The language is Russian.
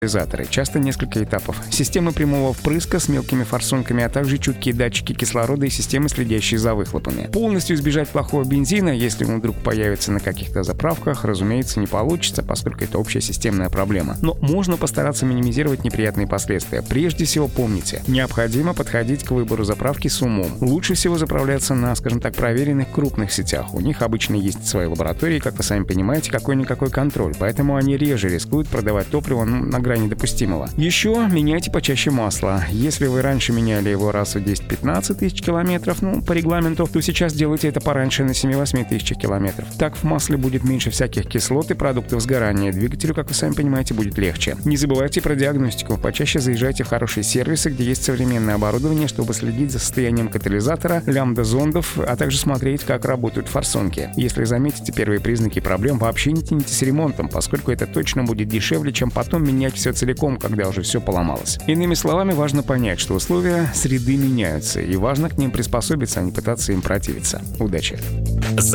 катализаторы, часто несколько этапов. Системы прямого впрыска с мелкими форсунками, а также чуткие датчики кислорода и системы, следящие за выхлопами. Полностью избежать плохого бензина, если он вдруг появится на каких-то заправках, разумеется, не получится, поскольку это общая системная проблема. Но можно постараться минимизировать неприятные последствия. Прежде всего помните, необходимо подходить к выбору заправки с умом. Лучше всего заправляться на, скажем так, проверенных крупных сетях. У них обычно есть свои лаборатории, как вы сами понимаете, какой-никакой контроль, поэтому они реже рискуют продавать топливо на грани допустимого. Еще меняйте почаще масло. Если вы раньше меняли его раз в 10-15 тысяч километров, по регламенту, то сейчас делайте это пораньше на 7-8 тысяч километров. Так в масле будет меньше всяких кислот и продуктов сгорания. Двигателю, как вы сами понимаете, будет легче. Не забывайте про диагностику. Почаще заезжайте в хорошие сервисы, где есть современное оборудование, чтобы следить за состоянием катализатора, лямбда-зондов, а также смотреть, как работают форсунки. Если заметите первые признаки проблем, вообще не тяните с ремонтом, поскольку это точно будет дешевле, чем потом менять все целиком, когда уже все поломалось. Иными словами, важно понять, что условия среды меняются, и важно к ним приспособиться, а не пытаться им противиться. Удачи!